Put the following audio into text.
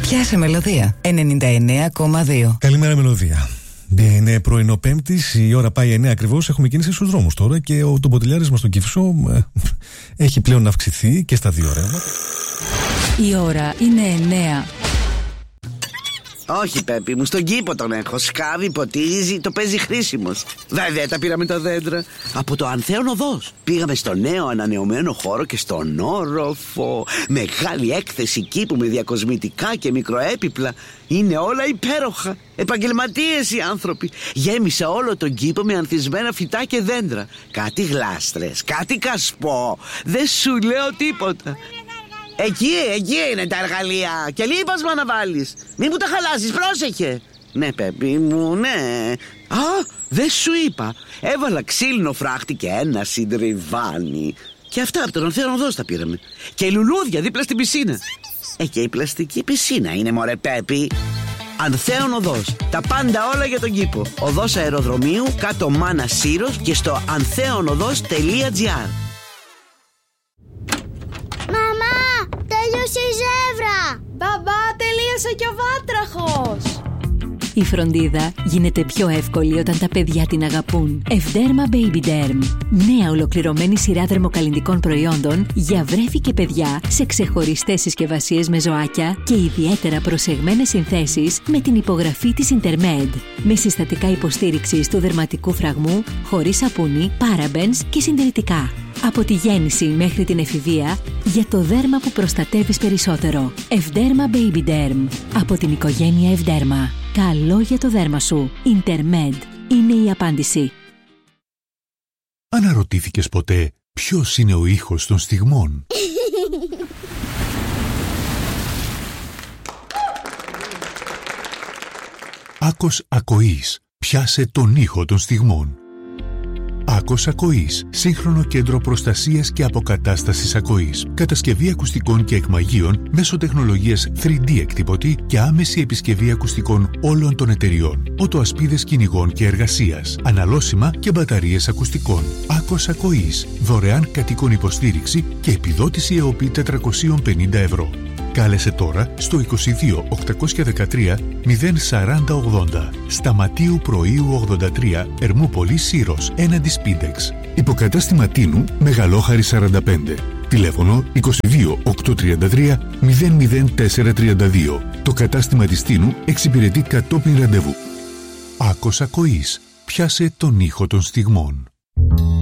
Πιάσε Μελωδία 99,2. Καλημέρα Μελωδία. Είναι πρωινό Πέμπτης, η ώρα πάει 9 ακριβώς. Έχουμε κίνηση στους δρόμους τώρα και το ποτηλιάρισμα στον Κηφισό έχει πλέον αυξηθεί και στα δύο ρεύματα. Η ώρα είναι 9. Όχι, Πέπη μου, στον κήπο τον έχω. Σκάβει, ποτίζει, το παίζει χρήσιμος. Βέβαια, τα πήραμε τα δέντρα. Από το Ανθέον Οδός. Πήγαμε στο νέο ανανεωμένο χώρο και στον όροφο. Μεγάλη έκθεση κήπου με διακοσμητικά και μικροέπιπλα. Είναι όλα υπέροχα. Επαγγελματίες οι άνθρωποι. Γέμισε όλο τον κήπο με ανθισμένα φυτά και δέντρα. Κάτι γλάστρες, κάτι κασπό. Δεν σου λέω τίποτα. Εκεί είναι τα εργαλεία. Και λίπασμα να βάλεις. Μη μου τα χαλάσεις, πρόσεχε. Ναι, Πέπη μου, ναι. Α, δεν σου είπα. Έβαλα ξύλινο φράχτη και ένα συντριβάνι. Και αυτά από τον Ανθέον Οδός τα πήραμε. Και λουλούδια δίπλα στην πισίνα. Και η πλαστική πισίνα είναι, μωρέ Πέπη. Ανθέον Οδός. Τα πάντα όλα για τον κήπο. Οδός αεροδρομίου, κάτω Μάνα Σύρος και στο antheonodос.gr. Τέλειωσε η ζεύρα! Μπαμπά, τελείωσε και ο βάτραχος! Η φροντίδα γίνεται πιο εύκολη όταν τα παιδιά την αγαπούν. Ευδέρμα Baby Derm. Νέα ολοκληρωμένη σειρά δερμοκαλλυντικών προϊόντων για βρέφη και παιδιά σε ξεχωριστές συσκευασίες με ζωάκια και ιδιαίτερα προσεγμένες συνθέσεις με την υπογραφή της Intermed. Με συστατικά υποστήριξης του δερματικού φραγμού, χωρίς σαπούνι, parabens και συντηρητικά. Από τη γέννηση μέχρι την εφηβεία, για το δέρμα που προστατεύεις περισσότερο. Ευδέρμα Baby Derm. Από την οικογένεια Ευδέρμα. Καλό για το δέρμα σου. Intermed είναι η απάντηση. Αναρωτήθηκες ποτέ ποιος είναι ο ήχος των στιγμών? Άκος Ακοής. Πιάσε τον ήχο των στιγμών. Άκος Ακοής. Σύγχρονο κέντρο προστασίας και αποκατάστασης ακοής. Κατασκευή ακουστικών και εκμαγείων μέσω τεχνολογίας 3D εκτυπωτή και άμεση επισκευή ακουστικών όλων των εταιριών. Οτοασπίδες κυνηγών και εργασίας. Αναλώσιμα και μπαταρίες ακουστικών. Άκος Ακοής. Δωρεάν κατοίκων υποστήριξη και επιδότηση ΕΟΠΗ 450 ευρώ. Κάλεσε τώρα στο 22 813 04080. Σταματίου Προείου 83, Ερμούπολης Σύρος, έναντι Σπίντεξ. Υποκατάστημα Τίνου, Μεγαλόχαρη 45. Τηλέφωνο 22 833 00432. Το κατάστημα της Τίνου εξυπηρετεί κατόπιν ραντεβού. Άκος Ακοής. Πιάσε τον ήχο των στιγμών.